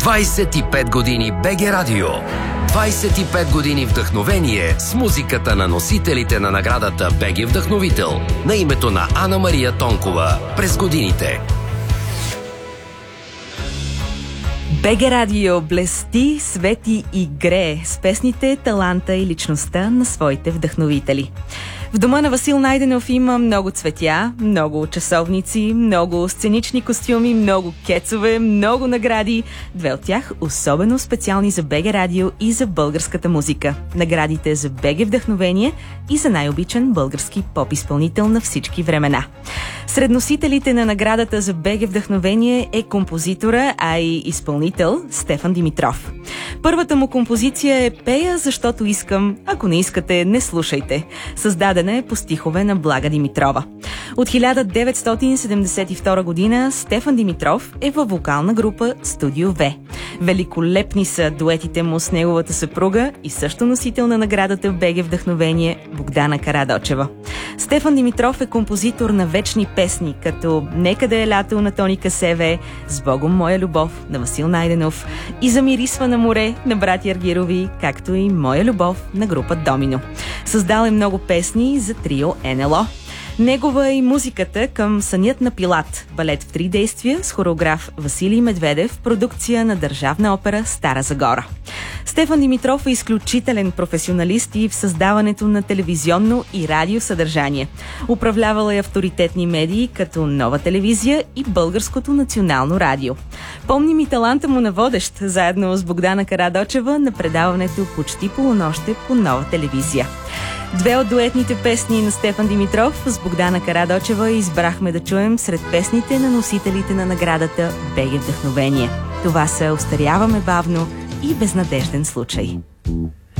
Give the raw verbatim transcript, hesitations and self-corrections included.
двайсет и пет години БГ Радио. двайсет и пет години вдъхновение с музиката на носителите на наградата БГ Вдъхновител на името на Ана Мария Тонкова през годините. БГ Радио блести, свети и грее с песните, таланта и личността на своите вдъхновители. В дома на Васил Найденов има много цветя, много часовници, много сценични костюми, много кецове, много награди. Две от тях особено специални за БГ Радио и за българската музика. Наградите за БГ Вдъхновение и за най-обичан български поп-изпълнител на всички времена. Сред носителите на наградата за БГ Вдъхновение е композитора, а и изпълнител Стефан Димитров. Първата му композиция е "Пея, защото искам", ако не искате, не слушайте. Създадена е по стихове на Блага Димитрова. От хиляда деветстотин седемдесет и втора година Стефан Димитров е във вокална група Студио В. Великолепни са дуетите му с неговата съпруга и също носител на наградата в БГ Вдъхновение Богдана Карадочева. Стефан Димитров е композитор на вечни песни, като "Нека да е лято" на Тоника Севе, "С Богом моя любов" на Васил Найденов и "Замирисва на море" на братя Аргирови, както и "Моя любов" на група Домино. Създал е много песни за трио НЛО. Негова е и музиката към "Сънят на Пилат", балет в три действия с хореограф Василий Медведев, продукция на Държавна опера Стара Загора. Стефан Димитров е изключителен професионалист и в създаването на телевизионно и радио съдържание. Управлявала е авторитетни медии като Нова телевизия и Българското национално радио. Помним и таланта му на водещ, заедно с Богдана Карадочева на предаването "Почти полунощ" по Нова телевизия. Две от дуетните песни на Стефан Димитров с Богдана Карадочева избрахме да чуем сред песните на носителите на наградата БГ Вдъхновение. Това са "Остаряваме бавно" и "Безнадежден случай".